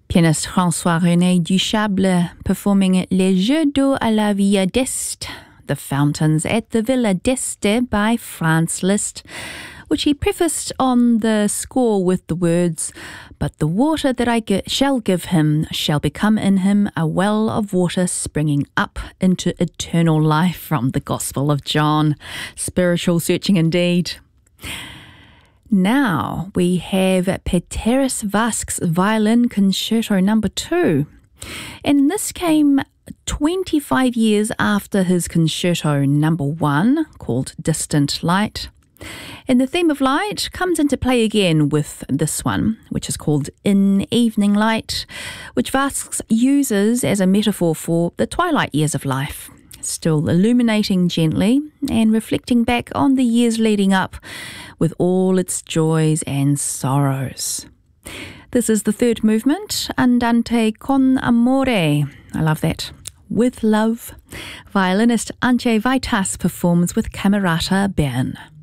Pianist François-René Duchâble performing Les Jeux d'eau à la Villa d'Este, The Fountains at the Villa d'Este by Franz Liszt, which he prefaced on the score with the words, "But the water that I shall give him shall become in him a well of water springing up into eternal life," from the Gospel of John. Spiritual searching indeed. Now we have Péteris Vasks Violin Concerto No. 2. And this came 25 years after his Concerto No. 1, called Distant Light. And the theme of light comes into play again with this one, which is called In Evening Light, which Vasks uses as a metaphor for the twilight years of life, still illuminating gently and reflecting back on the years leading up with all its joys and sorrows. This is the third movement, Andante con amore. I love that. With love. Violinist Antje Vaitas performs with Camerata Bern.